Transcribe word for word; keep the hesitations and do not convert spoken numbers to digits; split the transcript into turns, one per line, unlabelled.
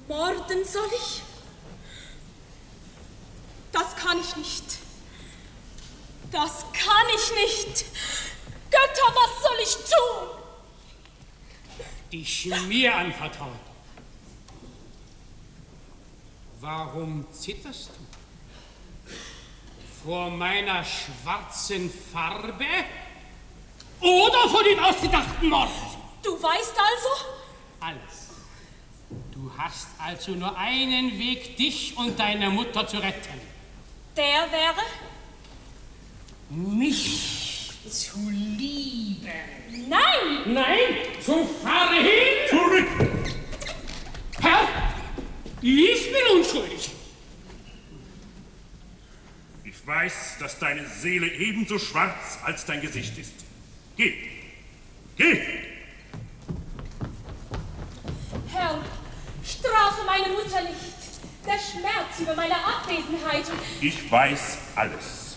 Morden soll ich? Das kann ich nicht. Das kann ich nicht. Götter, was soll ich tun?
Dich mir anvertraut. Warum zitterst du? Vor meiner schwarzen Farbe oder vor dem ausgedachten Mord?
Du weißt also?
Alles. Du hast also nur einen Weg, dich und deine Mutter zu retten.
Der wäre?
Mich zu lieben.
Nein!
Nein, so fahre hin!
Zurück!
Herr, ich bin unschuldig.
Ich weiß, dass deine Seele ebenso schwarz als dein Gesicht ist. Geh! Geh!
Herr, strafe meine Mutter nicht. Der Schmerz über meine Abwesenheit.
Ich weiß alles.